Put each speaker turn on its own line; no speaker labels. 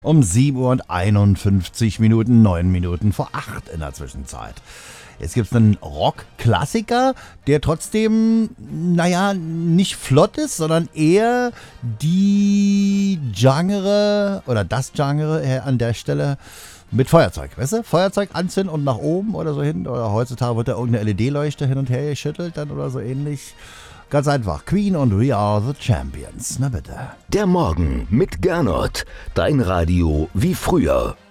Um 7:51, 9 Minuten vor 8 in der Zwischenzeit. Jetzt gibt's einen Rock-Klassiker, der trotzdem, nicht flott ist, sondern eher die Genre oder das Genre an der Stelle mit Feuerzeug, weißt du? Feuerzeug anzünden und nach oben oder so hin. Oder heutzutage wird da irgendeine LED-Leuchte hin und her geschüttelt dann oder so ähnlich. Ganz einfach. Queen und We Are the Champions. Na bitte.
Der Morgen mit Gernot. Dein Radio wie früher.